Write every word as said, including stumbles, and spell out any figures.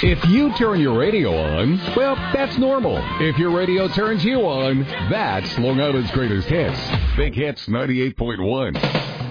If you turn your radio on, well, that's normal. If your radio turns you on, that's Long Island's greatest hits. Big Hits ninety-eight point one.